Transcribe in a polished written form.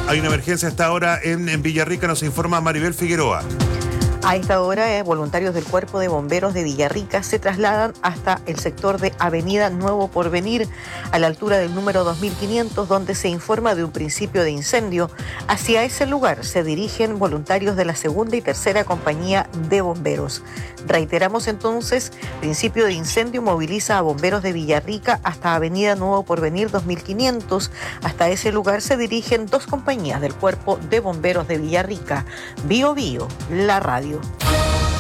Hay una emergencia hasta ahora en Villarrica, nos informa Maribel Figueroa. A esta hora, voluntarios del Cuerpo de Bomberos de Villarrica se trasladan hasta el sector de Avenida Nuevo Porvenir, a la altura del número 2500, donde se informa de un principio de incendio. Hacia ese lugar se dirigen voluntarios de la segunda y tercera compañía de bomberos. Reiteramos entonces, principio de incendio moviliza a bomberos de Villarrica hasta Avenida Nuevo Porvenir 2500. Hasta ese lugar se dirigen dos compañías del Cuerpo de Bomberos de Villarrica. Bio Bio, la radio.